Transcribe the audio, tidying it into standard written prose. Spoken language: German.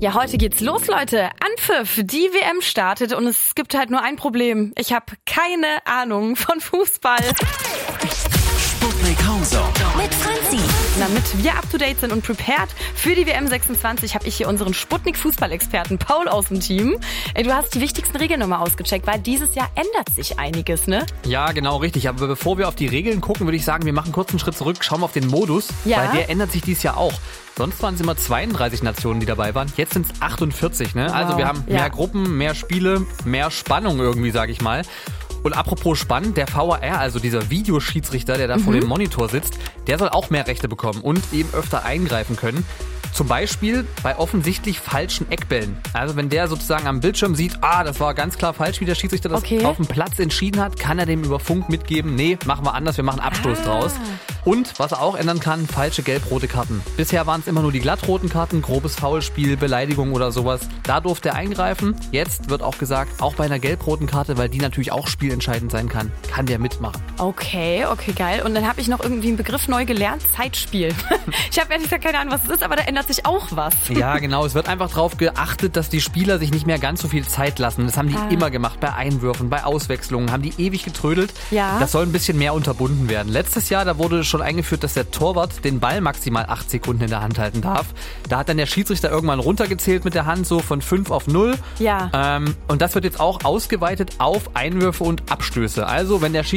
Ja, heute geht's los, Leute. Anpfiff, die WM startet und es gibt halt nur ein Problem. Ich habe keine Ahnung von Fußball. Sputnik Homezone Mit Franzi. Damit wir up to date sind und prepared für die WM 26, habe ich hier unseren Sputnik-Fußballexperten Paul aus dem Team. Du hast die wichtigsten Regeln nochmal ausgecheckt, weil dieses Jahr ändert sich einiges, ne? Ja, genau, richtig. Aber bevor wir auf die Regeln gucken, würde ich sagen, wir machen kurz einen Schritt zurück, schauen wir auf den Modus, weil der ändert sich dieses Jahr auch. Sonst waren es immer 32 Nationen, die dabei waren. Jetzt sind es 48, ne? Wow. Also wir haben mehr Gruppen, mehr Spiele, mehr Spannung irgendwie, sag ich mal. Und apropos spannend, der VAR, also dieser Videoschiedsrichter, der da vor dem Monitor sitzt, der soll auch mehr Rechte bekommen und eben öfter eingreifen können. Zum Beispiel bei offensichtlich falschen Eckbällen. Also wenn der sozusagen am Bildschirm sieht, das war ganz klar falsch, wie der Schiedsrichter das auf dem Platz entschieden hat, kann er dem über Funk mitgeben, nee, machen wir anders, wir machen Abstoß draus. Und was er auch ändern kann, falsche gelb-rote Karten. Bisher waren es immer nur die glattroten Karten, grobes Foulspiel, Beleidigung oder sowas. Da durfte er eingreifen. Jetzt wird auch gesagt, auch bei einer gelb-roten Karte, weil die natürlich auch spielentscheidend sein kann der mitmachen. Okay, geil. Und dann habe ich noch irgendwie einen Begriff neu gelernt, Zeitspiel. Ich habe ehrlich gesagt keine Ahnung, was es ist, aber da ändert sich auch was. Ja, genau. Es wird einfach darauf geachtet, dass die Spieler sich nicht mehr ganz so viel Zeit lassen. Das haben die immer gemacht, bei Einwürfen, bei Auswechslungen, haben die ewig getrödelt. Ja. Das soll ein bisschen mehr unterbunden werden. Letztes Jahr, da wurde schon eingeführt, dass der Torwart den Ball maximal 8 Sekunden in der Hand halten darf. Da hat dann der Schiedsrichter irgendwann runtergezählt mit der Hand, so von 5 auf 0. Ja. Und das wird jetzt auch ausgeweitet auf Einwürfe und Abstöße. Also, wenn der